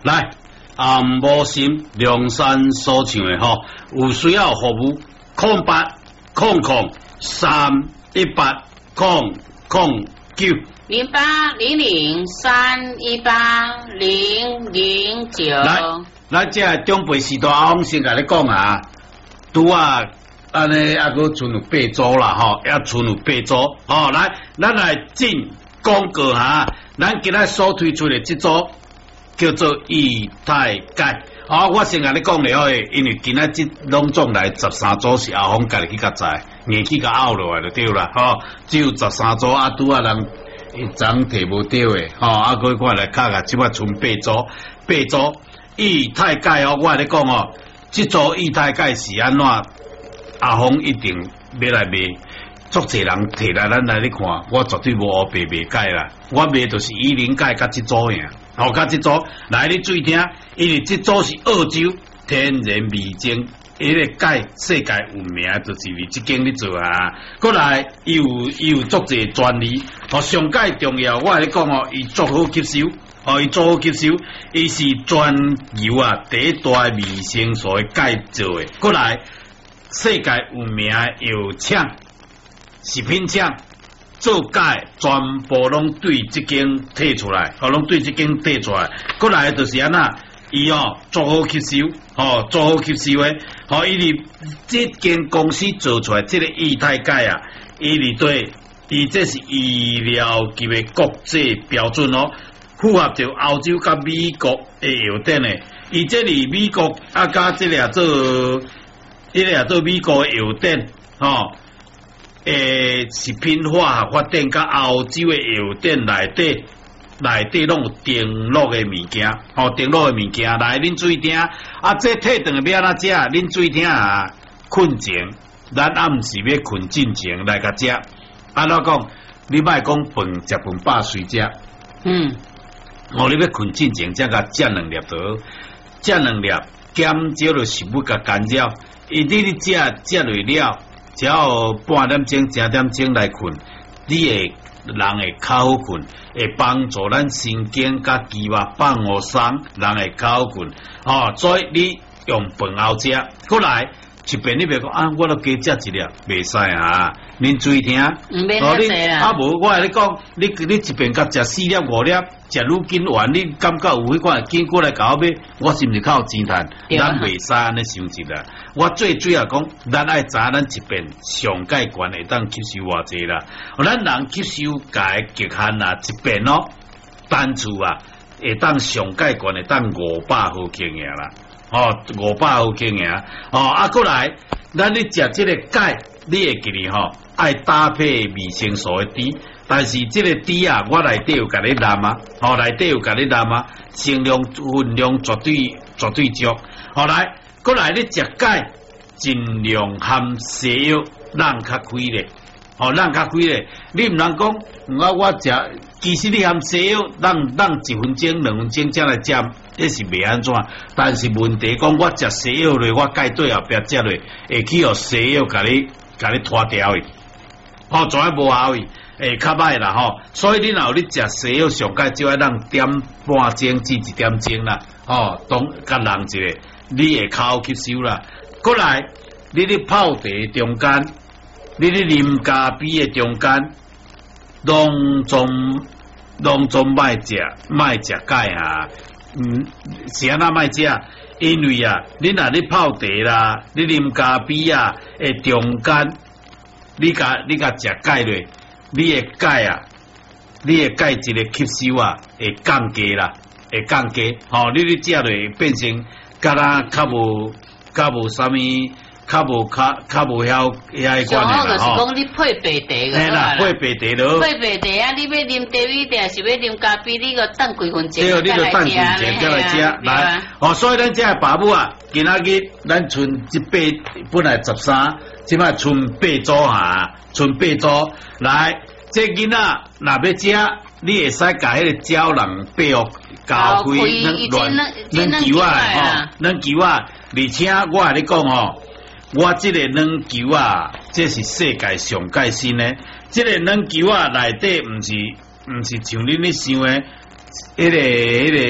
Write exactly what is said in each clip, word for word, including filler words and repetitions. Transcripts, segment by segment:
来，红毛心梁山所唱的吼，有需要服务空八空空三一八空空九零八零零三一八零零九。 来，咱这中辈时代阿翁先甲你讲啊，拄啊。安尼还阁剩有八组啦吼，还剩有八组哦。来，咱来进广告哈。咱今仔所推出的这组叫做裕泰钙。哦，我先甲你讲了诶，因为今仔这拢总来十三组是阿峰家己去甲载，硬去甲拗落来就对啦吼。只有十三组啊，拄啊人一张摕无着诶吼，啊，佮看来卡甲即摆剩八组，八组裕泰钙哦，我甲你讲哦，这组裕泰钙是安怎？阿峰一定要来卖，足侪人摕来咱来咧看，我绝对无黑白卖钙啦，我卖就是伊零钙甲即组样，吼甲即组来你注意听，因为即组是澳洲天然味精，迄个钙世界有名，就是为即间咧做啊。过来伊有伊有足侪专利，吼上钙重要，我咧讲哦，伊足好吸收，吼伊足好吸收，伊是全油啊第一大味精所的钙做的，过来。世界有名药厂、食品厂做钙，全部拢对即间摕出来，哦，拢对即间摕出来。过来就是安那，伊哦做好吸收，哦做好吸收诶，哦，伊哩即间公司做出来即个裕泰钙啊，伊哩对，伊这是医疗级的国际标准哦，符合着欧洲甲美国的药典诶，伊这里美国啊甲即个做。伊个做美国药典，吼，诶，食品化学法典甲欧洲的药典内底，内底拢有登录的物件，吼，登录的物件，来，恁注意听，啊，这退顿要安怎食？恁注意听啊，困前，咱暗时要困进前来甲食，安怎讲？你莫讲饭食饭饱睡食，嗯，哦，你要困进前，才甲食两粒倒，食两粒，减少了食物甲干扰。伊你你食食落了，只要半点钟、一点钟来困，你会人会较好困，会帮助咱神经甲肌肉放互松，人会较好困。哦，所以你用饭后食，过来一遍你别讲啊，我都加食一粒，袂使啊！恁注意听， 唔免遐济啦。 啊无，我来讲，你你一遍甲食四粒五粒，食愈紧完，你感觉有迄款经过来甲我买，我是毋是较有钱趁？咱袂使安尼想一啦。我最主要讲，咱爱知咱一遍上界悬会当吸收偌济啦。咱人吸收界极限啊，一遍咯，单次啊，会当上界悬会当五百毫克尔啦。哦，五百毫克尔，哦，啊，过来，咱你食这个钙，你会记哩吼，爱搭配维生素的滴，但是这个滴啊，我内底有甲你染啊，哦，内底有甲你染啊，成量分量绝对绝对足，好来，过来你食钙，尽量含西药，让较开咧，哦，让较开咧，你毋通讲，我我食，其实你含西药，让让一分钟、两分钟才来食。这是袂安怎，但是问题讲，我食西药咧，我钙对后壁食咧，会去互西药甲你甲你拖掉的，哦，全无效的，会较歹啦吼。所以你若有你食西药上钙，就要让点半钟至一点钟啦，哦，当甲人一个，你会较好吸收啦。过来，你咧泡茶中间，你咧啉咖啡的中间，拢总拢总莫食莫食钙啊。嗯，是安那莫食，因为啊，你若你泡茶啦，你啉咖啡啊，诶中间，你甲你甲食钙咧，你诶钙啊，你诶钙质诶吸收啊，会降低啦，会降低，吼、哦，你咧食咧变成甲咱较无较无啥物。较无较较无晓遐个关系啦，吼。就是讲你配白茶个啦， 配白茶咯。 配白茶啊！你要啉茶米茶，是要啉咖啡，你个等几分钟对，你个等几分钟再来食。来，哦，所以咱这爸母啊，今仔日咱剩一八，本来十三，即摆剩八组哈，剩八组。来，这囡仔若要食，你会使甲迄个鸟人背哦交开，乱软球啊，吼，软球啊，而且我甲你讲吼。我这个软球啊，这是世界上界新的。这个软球啊，内底毋是毋是像恁咧想的，迄、那个迄、那个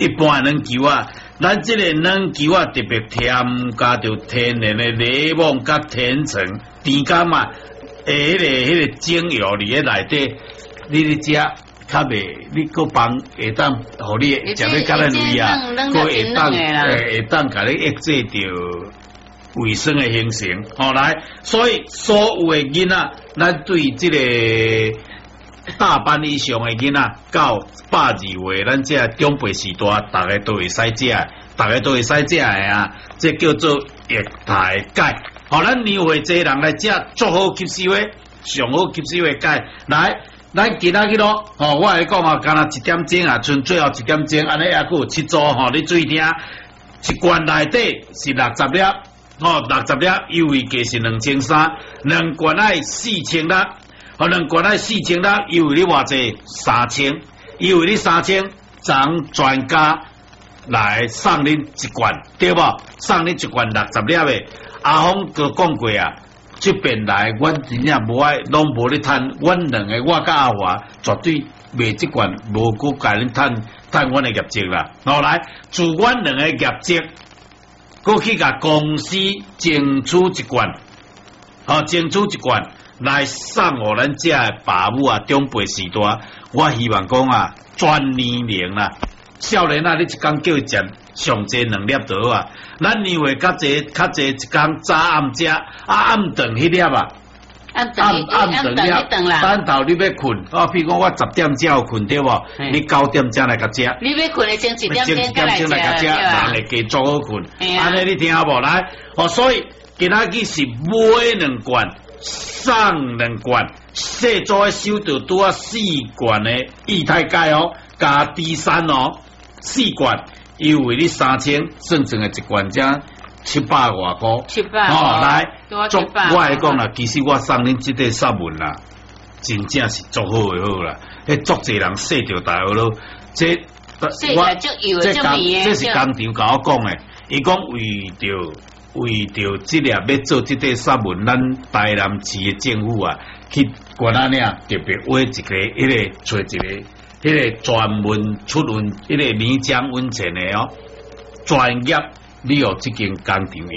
一般的软球啊，咱这个软球啊，特别添加着天然的柠檬甲甜橙、甜柑嘛，诶，迄个迄个精油伫咧内底，你咧食较袂，你个帮会当，互你食要较咱味啊，个会当诶会当甲你抑制着卫生的形成，吼、来，所以所有的囡仔，咱对即个大班以上的囡仔到百二岁，咱这中辈时代，大家都会使食，大家都会使食的啊，这叫做液态钙。吼、咱年岁济人来食，足好吸收的，上好吸收的钙。来，咱今仔日咯，吼、我来讲啊，干那一点钟啊，剩最后一点钟，安尼还佫有七组吼，你注意听，一罐内底是六十粒。哦，六十粒，优惠价是两千三，两罐爱四千粒，哦，两罐爱四千粒，优惠你偌济？三千，优惠你三千，咱专家来送恁一罐，对无？送恁一罐六十粒的。阿峰哥讲过啊，这边来，阮真正无爱，拢无咧趁，阮两个我甲阿华绝对卖这罐，无搁甲恁趁趁阮的业绩啦。后来，自阮两个业绩。过去甲公司争取一罐，哦，争取一罐来送互咱遮的爸母啊，长辈时代，我希望讲啊，全年龄啦，少年啊，你一工叫伊食上济两粒就好啊。咱年岁较济，较济一工早暗食，啊暗顿迄粒啊。 暗暗暗顿一顿啦， 等到你要困，哦，譬如讲我十点才有困对无？你九点才来甲食。 你要困的前一点钟来食，人会加足好困。安尼你听好无？来，哦，所以今仔日是买两罐，送两罐，细组的收到拄啊四罐的液态钙哦，加 D 三哦，四罐优惠你三千，算算的一罐才七百外块。 七百哦，来。 足我来讲啦，其实我送恁即个散文啦，真正是足好诶好啦。迄足侪人说着大学咯，这我这工这是工厂甲我讲诶，伊讲为着为着即粒要做即个散文，咱台南市诶政府啊，去关仔岭特别挖一个迄、那个找一个迄、那个专门出温迄、那个泥浆温泉诶哦，专业你有即间工厂。